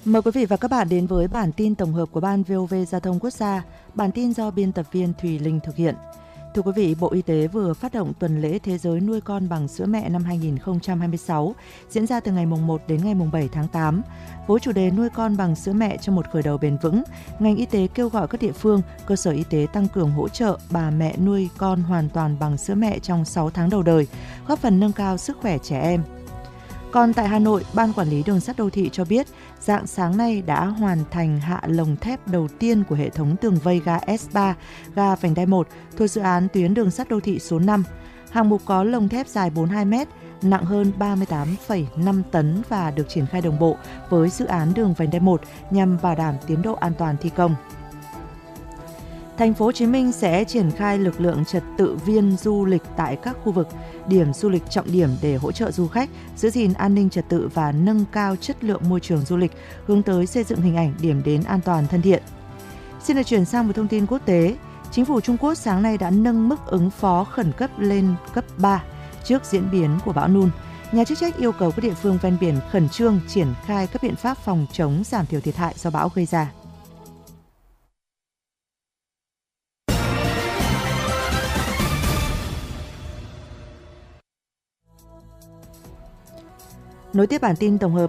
Mời quý vị và các bạn đến với bản tin tổng hợp của Ban VOV Giao thông Quốc gia. Bản tin do biên tập viên Thùy Linh thực hiện. Thưa quý vị, Bộ Y tế vừa phát động tuần lễ Thế giới nuôi con bằng sữa mẹ năm 2026, diễn ra từ ngày 1 đến ngày 7 tháng 8. Với chủ đề nuôi con bằng sữa mẹ cho một khởi đầu bền vững, ngành y tế kêu gọi các địa phương, cơ sở y tế tăng cường hỗ trợ bà mẹ nuôi con hoàn toàn bằng sữa mẹ trong 6 tháng đầu đời, góp phần nâng cao sức khỏe trẻ em. Còn tại Hà Nội, Ban Quản lý Đường sắt Đô thị cho biết, rạng sáng nay đã hoàn thành hạ lồng thép đầu tiên của hệ thống tường vây ga S3, ga vành đai 1 thuộc dự án tuyến đường sắt đô thị số 5. Hạng mục có lồng thép dài 42 m, nặng hơn 38,5 tấn và được triển khai đồng bộ với dự án đường vành đai 1 nhằm bảo đảm tiến độ an toàn thi công. Thành phố Hồ Chí Minh sẽ triển khai lực lượng trật tự viên du lịch tại các khu vực, điểm du lịch trọng điểm để hỗ trợ du khách, giữ gìn an ninh trật tự và nâng cao chất lượng môi trường du lịch, hướng tới xây dựng hình ảnh điểm đến an toàn thân thiện. Xin được chuyển sang một thông tin quốc tế. Chính phủ Trung Quốc sáng nay đã nâng mức ứng phó khẩn cấp lên cấp 3 trước diễn biến của bão Nun. Nhà chức trách yêu cầu các địa phương ven biển khẩn trương triển khai các biện pháp phòng chống giảm thiểu thiệt hại do bão gây ra. Nối tiếp bản tin tổng hợp,